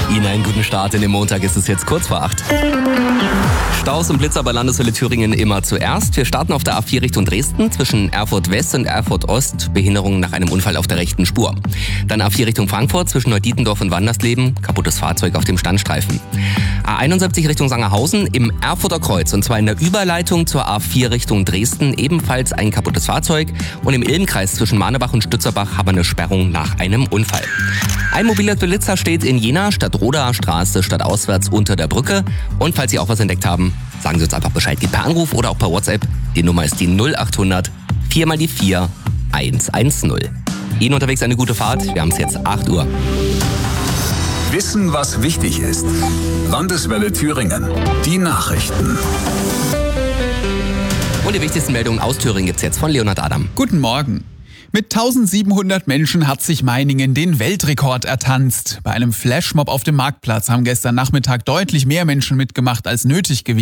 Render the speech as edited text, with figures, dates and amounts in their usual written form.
Ihnen einen guten Start in den Montag, ist es jetzt kurz vor 8. Staus und Blitzer bei Landeshölle Thüringen immer zuerst. Wir starten auf der A4 Richtung Dresden zwischen Erfurt West und Erfurt Ost. Behinderung nach einem Unfall auf der rechten Spur. Dann A4 Richtung Frankfurt zwischen Neudietendorf und Wandersleben. Kaputtes Fahrzeug auf dem Standstreifen. A71 Richtung Sangerhausen im Erfurter Kreuz. Und zwar in der Überleitung zur A4 Richtung Dresden. Ebenfalls ein kaputtes Fahrzeug. Und im Ilmkreis zwischen Manebach und Stützerbach haben wir eine Sperrung nach einem Unfall. Ein mobiler Blitzer steht in Jena, Stadtrodaer Straße, stadtauswärts unter der Brücke. Und falls Sie auch was entdeckt haben, sagen Sie uns einfach Bescheid. Geht per Anruf oder auch per WhatsApp. Die Nummer ist die 0800 4 mal die 4 110. Ihnen unterwegs eine gute Fahrt. Wir haben es jetzt 8 Uhr. Wissen, was wichtig ist. Landeswelle Thüringen. Die Nachrichten. Und die wichtigsten Meldungen aus Thüringen gibt's jetzt von Leonhard Adam. Guten Morgen. Mit 1700 Menschen hat sich Meiningen den Weltrekord ertanzt. Bei einem Flashmob auf dem Marktplatz haben gestern Nachmittag deutlich mehr Menschen mitgemacht als nötig gewesen.